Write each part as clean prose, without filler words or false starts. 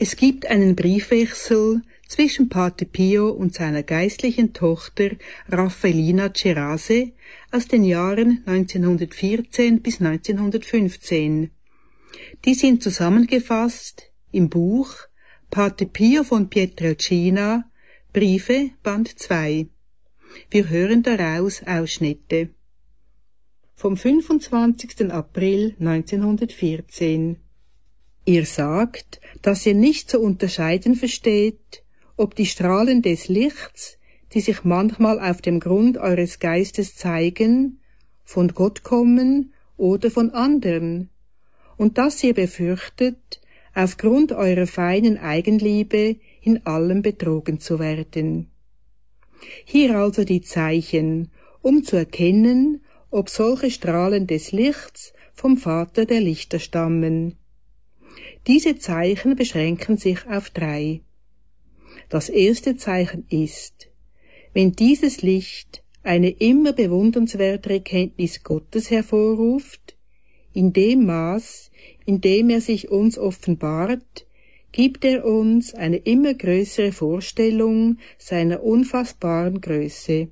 Es gibt einen Briefwechsel zwischen Pater Pio und seiner geistlichen Tochter Raffaellina Cerase aus den Jahren 1914 bis 1915. Die sind zusammengefasst im Buch Pater Pio von Pietrelcina, Briefe, Band 2. Wir hören daraus Ausschnitte. Vom 25. April 1914. Ihr sagt, dass ihr nicht zu unterscheiden versteht, ob die Strahlen des Lichts, die sich manchmal auf dem Grund eures Geistes zeigen, von Gott kommen oder von anderen, und dass ihr befürchtet, aufgrund eurer feinen Eigenliebe in allem betrogen zu werden. Hier also die Zeichen, um zu erkennen, ob solche Strahlen des Lichts vom Vater der Lichter stammen. Diese Zeichen beschränken sich auf 3. Das erste Zeichen ist, wenn dieses Licht eine immer bewundernswertere Kenntnis Gottes hervorruft, in dem Maß, in dem er sich uns offenbart, gibt er uns eine immer größere Vorstellung seiner unfassbaren Größe.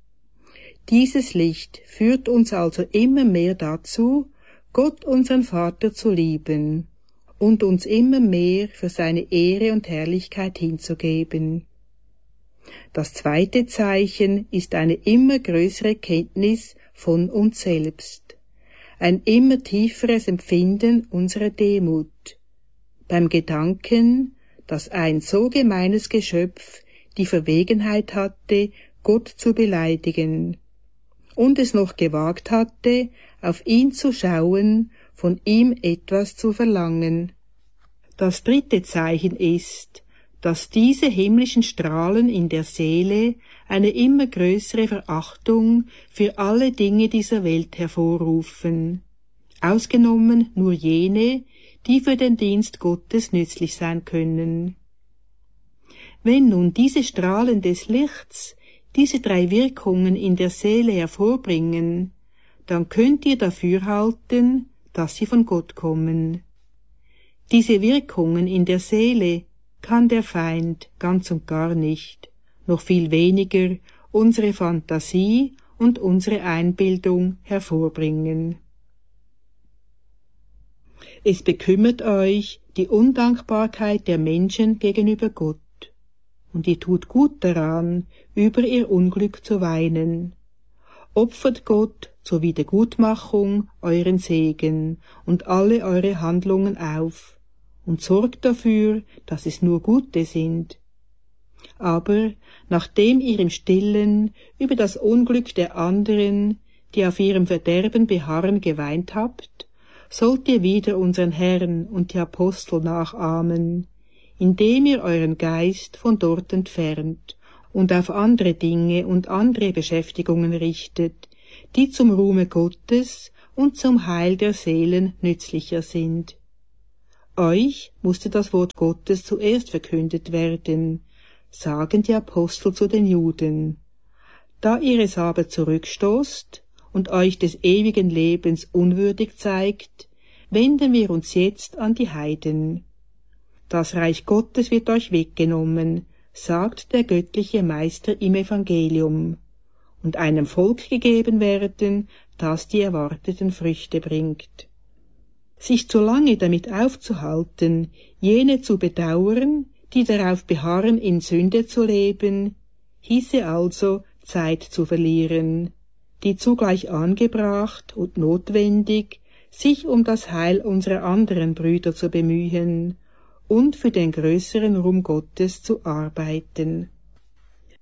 Dieses Licht führt uns also immer mehr dazu, Gott unseren Vater zu lieben und uns immer mehr für seine Ehre und Herrlichkeit hinzugeben. Das zweite Zeichen ist eine immer größere Kenntnis von uns selbst, ein immer tieferes Empfinden unserer Demut, beim Gedanken, dass ein so gemeines Geschöpf die Verwegenheit hatte, Gott zu beleidigen, und es noch gewagt hatte, auf ihn zu schauen, von ihm etwas zu verlangen. Das dritte Zeichen ist, dass diese himmlischen Strahlen in der Seele eine immer größere Verachtung für alle Dinge dieser Welt hervorrufen, ausgenommen nur jene, die für den Dienst Gottes nützlich sein können. Wenn nun diese Strahlen des Lichts diese 3 Wirkungen in der Seele hervorbringen, dann könnt ihr dafür halten, dass sie von Gott kommen. Diese Wirkungen in der Seele kann der Feind ganz und gar nicht, noch viel weniger unsere Fantasie und unsere Einbildung hervorbringen. Es bekümmert euch die Undankbarkeit der Menschen gegenüber Gott, und ihr tut gut daran, über ihr Unglück zu weinen. Opfert Gott zur Wiedergutmachung euren Segen und alle eure Handlungen auf und sorgt dafür, dass es nur gute sind. Aber nachdem ihr im Stillen über das Unglück der anderen, die auf ihrem Verderben beharren, geweint habt, sollt ihr wieder unseren Herrn und die Apostel nachahmen, indem ihr euren Geist von dort entfernt und auf andere Dinge und andere Beschäftigungen richtet, die zum Ruhme Gottes und zum Heil der Seelen nützlicher sind. Euch musste das Wort Gottes zuerst verkündet werden, sagen die Apostel zu den Juden. Da ihr es aber zurückstoßt und euch des ewigen Lebens unwürdig zeigt, wenden wir uns jetzt an die Heiden. Das Reich Gottes wird euch weggenommen, sagt der göttliche Meister im Evangelium, und einem Volk gegeben werden, das die erwarteten Früchte bringt. Sich zu lange damit aufzuhalten, jene zu bedauern, die darauf beharren, in Sünde zu leben, hieße also, Zeit zu verlieren, die zugleich angebracht und notwendig, sich um das Heil unserer anderen Brüder zu bemühen und für den größeren Ruhm Gottes zu arbeiten.